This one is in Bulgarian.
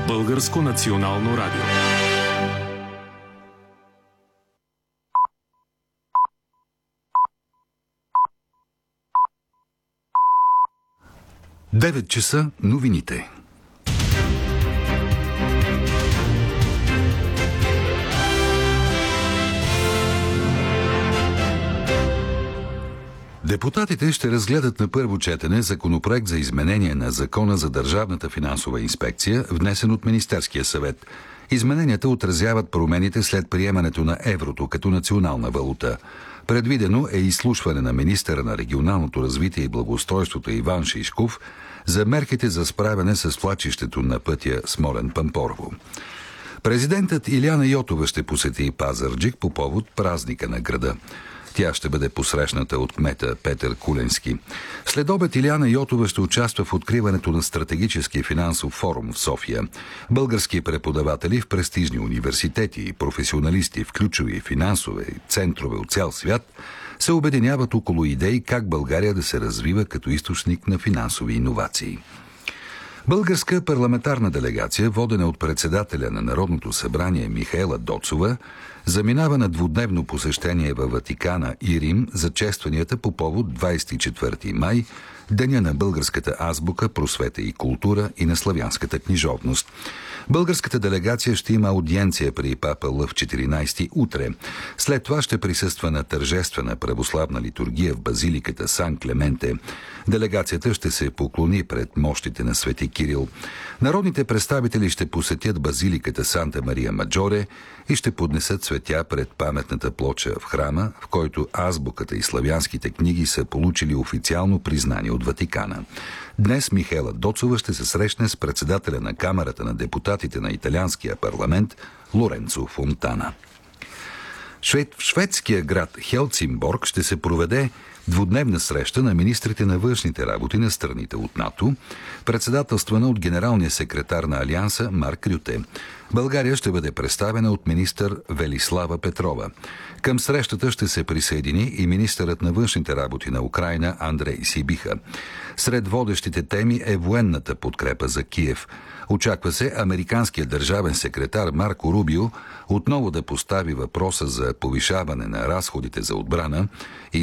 Българско национално радио. Девет часа новините. Депутатите ще разгледат на първо четене законопроект за изменение на Закона за държавната финансова инспекция, внесен от Министерския съвет. Измененията отразяват промените след приемането на еврото като национална валута. Предвидено е изслушване на министъра на регионалното развитие и благоустройството Иван Шишков за мерките за справяне с влачището на пътя Смолян-Пампорово. Президентът Илияна Йотова ще посети Пазарджик по повод празника на града. Тя ще бъде посрещната от кмета Петър Куленски. След обед Илияна Йотова ще участва в откриването на стратегически финансов форум в София. Български преподаватели в престижни университети и професионалисти в ключови финансови центрове от цял свят се обединяват около идеи как България да се развива като източник на финансови иновации. Българска парламентарна делегация, водена от председателя на Народното събрание Михаела Доцова, заминава на двудневно посещение във Ватикана и Рим за честванията по повод 24 май, Деня на българската азбука, просвета и култура и на славянската книжовност. Българската делегация ще има аудиенция при папа Лъв 14 утре. След това ще присъства на тържествена православна литургия в базиликата Сан Клементе. Делегацията ще се поклони пред мощите на Свети Кирил. Народните представители ще посетят базиликата Санта Мария Маджоре и ще поднесат цветя пред паметната плоча в храма, в който азбуката и славянските книги са получили официално признание от Ватикана. Днес Михаела Доцова ще се срещне с председателя на Камарата на депутатите на италианския парламент Лоренцо Фонтана. В шведския град Хелсинборг ще се проведе двудневна среща на министрите на външните работи на страните от НАТО, председателствана от генералния секретар на Алианса Марк Рюте. България ще бъде представена от министър Велислава Петрова. Към срещата ще се присъедини и министърът на външните работи на Украйна Андрей Сибиха. Сред водещите теми е военната подкрепа за Киев. Очаква се американският държавен секретар Марко Рубио отново да постави въпроса за повишаване на разходите за отбрана и